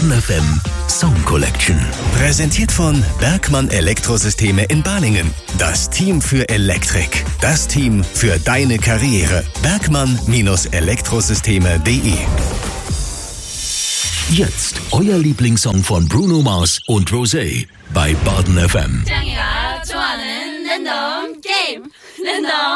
Baden FM Song Collection. Präsentiert von Bergmann Elektrosysteme in Balingen. Das Team für Elektrik. Das Team für deine Karriere. Bergmann-Elektrosysteme.de. Jetzt euer Lieblingssong von Bruno Mars und Rosé bei Baden FM.